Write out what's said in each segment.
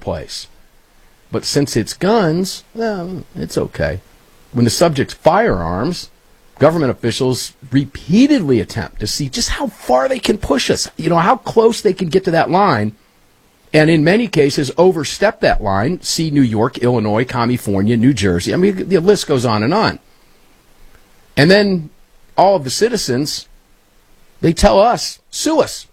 place. But since it's guns, well, it's okay. When the subject's firearms, government officials repeatedly attempt to see just how far they can push us, how close they can get to that line, and in many cases overstep that line. See New York, Illinois, California, New Jersey. I mean, the list goes on. And then all of the citizens, they tell us, sue us.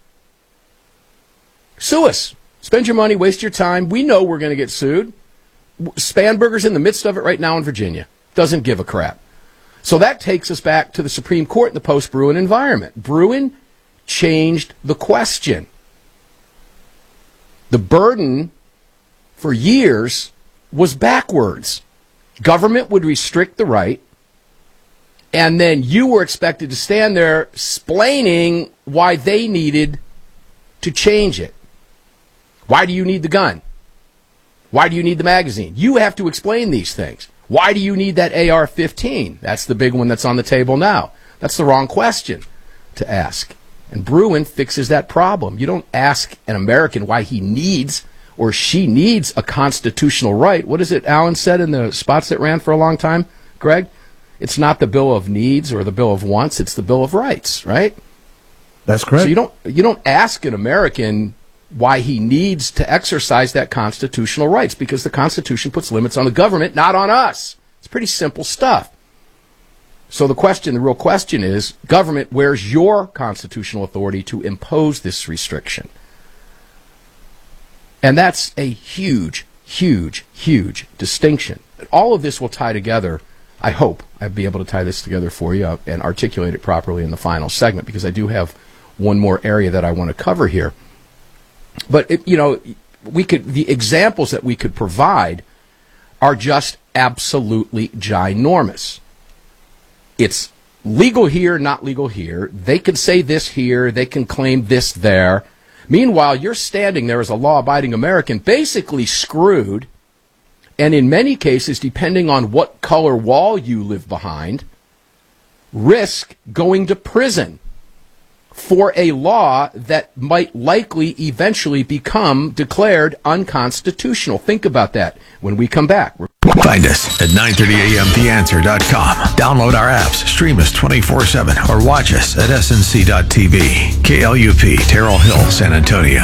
Sue us. Spend your money, waste your time. We know we're going to get sued. Spanberger's in the midst of it right now in Virginia. Doesn't give a crap. So that takes us back to the Supreme Court in the post-Bruen environment. Bruen changed the question. The burden for years was backwards. Government would restrict the right, and then you were expected to stand there explaining why they needed to change it. Why do you need the gun? Why do you need the magazine? You have to explain these things. Why do you need that AR-15? That's the big one that's on the table now. That's the wrong question to ask. And Bruen fixes that problem. You don't ask an American why he needs or she needs a constitutional right. What is it Alan said in the spots that ran for a long time, Greg? It's not the Bill of Needs or the Bill of Wants. It's the Bill of Rights, right? That's correct. So you don't ask an American why he needs to exercise that constitutional rights, because the Constitution puts limits on the government, not on us. It's pretty simple stuff. So the real question is, government, where's your constitutional authority to impose this restriction? And that's a huge, huge, huge distinction. All of this will tie together. I hope I'll be able to tie this together for you and articulate it properly in the final segment, because I do have one more area that I want to cover here. But, the examples that we could provide are just absolutely ginormous. It's legal here, not legal here. They can say this here. They can claim this there. Meanwhile, you're standing there as a law-abiding American, basically screwed, and in many cases, depending on what color wall you live behind, risk going to prison for a law that might likely eventually become declared unconstitutional. Think about that when we come back. Find us at 930amtheanswer.com. Download our apps, stream us 24/7, or watch us at snc.tv. KLUP, Terrell Hill, San Antonio.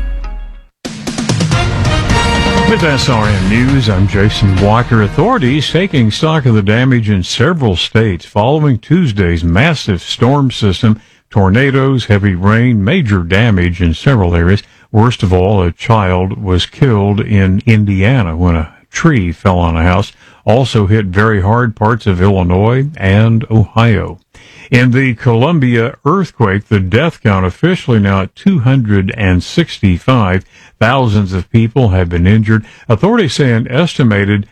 With SRN News, I'm Jason Walker. Authorities taking stock of the damage in several states following Tuesday's massive storm system. Tornadoes, heavy rain, major damage in several areas. Worst of all, a child was killed in Indiana when a tree fell on a house. Also hit very hard parts of Illinois and Ohio. In the Columbia earthquake, the death count officially now at 265. Thousands of people have been injured. Authorities say an estimated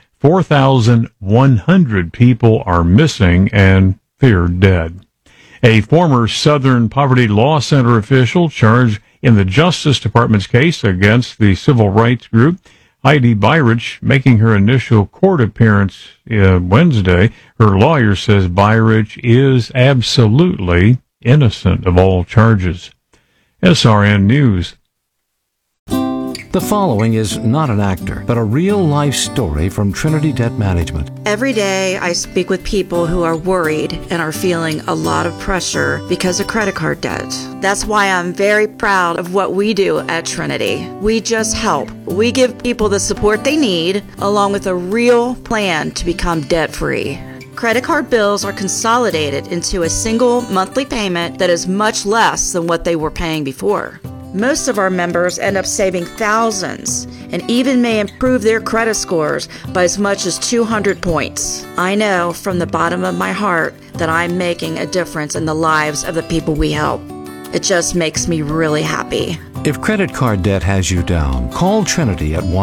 4,100 people are missing and feared dead. A former Southern Poverty Law Center official charged in the Justice Department's case against the civil rights group, Heidi Beirich, making her initial court appearance Wednesday. Her lawyer says Beirich is absolutely innocent of all charges. SRN News. The following is not an actor, but a real-life story from Trinity Debt Management. Every day I speak with people who are worried and are feeling a lot of pressure because of credit card debt. That's why I'm very proud of what we do at Trinity. We just help. We give people the support they need, along with a real plan to become debt-free. Credit card bills are consolidated into a single monthly payment that is much less than what they were paying before. Most of our members end up saving thousands and even may improve their credit scores by as much as 200 points. I know from the bottom of my heart that I'm making a difference in the lives of the people we help. It just makes me really happy. If credit card debt has you down, call Trinity at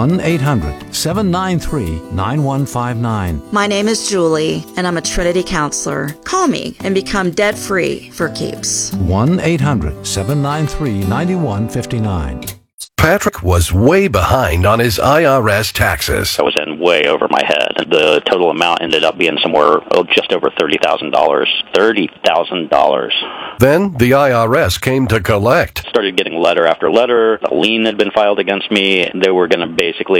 1-800-793-9159. My name is Julie, and I'm a Trinity counselor. Call me and become debt-free for keeps. 1-800-793-9159. Patrick was way behind on his IRS taxes. I was in way over my head. The total amount ended up being somewhere just over $30,000. $30,000. Then the IRS came to collect. Started getting letter after letter. A lien had been filed against me. They were going to basically